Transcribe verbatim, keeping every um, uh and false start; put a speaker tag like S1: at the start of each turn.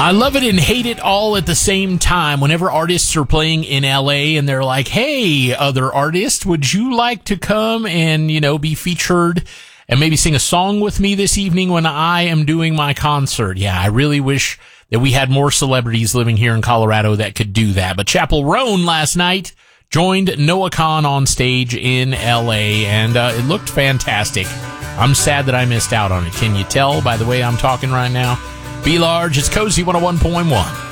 S1: I love it and hate it all at the same time. Whenever artists are playing in L A and they're like, hey, other artist, would you like to come and, you know, be featured and maybe sing a song with me this evening when I am doing my concert? Yeah, I really wish that we had more celebrities living here in Colorado that could do that. But Chappell Roan last night joined Noah Kahan on stage in L A, and uh, it looked fantastic. I'm sad that I missed out on it. Can you tell by the way I'm talking right now? Be large, it's Cozy one oh one point one.